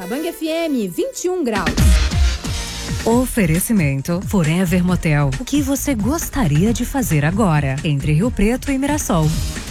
Bang FM, 21 graus. Oferecimento Forever Motel. O que você gostaria de fazer agora? Entre Rio Preto e Mirassol.